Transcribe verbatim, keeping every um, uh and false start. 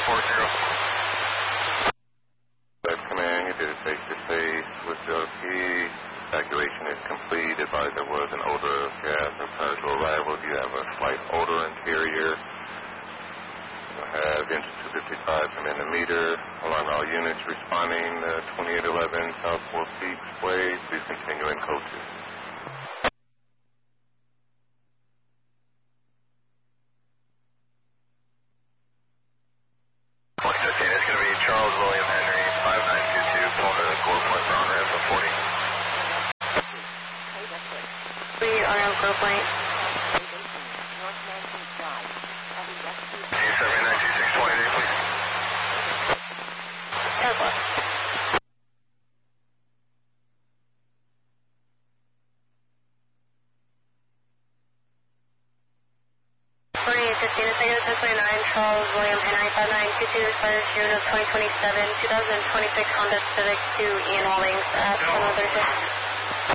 four zero. That's command. You did it face-to-face with the O P. Evacuation is complete. Advised there was an odor of gas or prior to arrival. You have a slight odor interior. You have engine two fifty-five come in the meter. Alarm all units responding. Uh, twenty-eight eleven South four Peaks Way. Please continue in code two. one fifteen, it's going to be Charles William Henry, five nine two two, pulling to the core point for on-ramp of forty. We are on core point. Can you seven nine two six twenty, please? Tesla. forty-eight fifteen, it's negative ten twenty-nine, Charles William Henry, five nine two two, expires June of twenty twenty-seven, two thousand twenty-six Honda Civic to Ian Wallings at one one thirty-six.